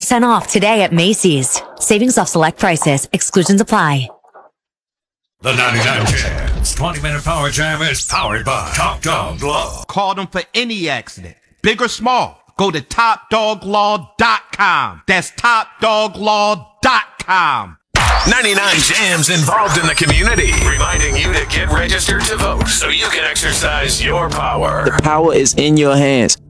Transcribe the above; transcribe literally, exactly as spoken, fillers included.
percent off today at Macy's. Savings off select prices. Exclusions apply. The ninety-nine Jams twenty minute Power Jam is powered by Top Dog Law. Call them for any accident, big or small. Go to top dog law dot com. That's top dog law dot com. ninety-nine Jams involved in the community, reminding you to get registered to vote so you can exercise your power. The power is in your hands.